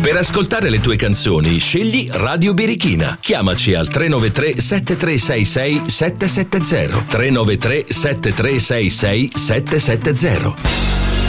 Per ascoltare le tue canzoni, scegli Radio Birichina. Chiamaci al 393 7366 770. 393 7366 770.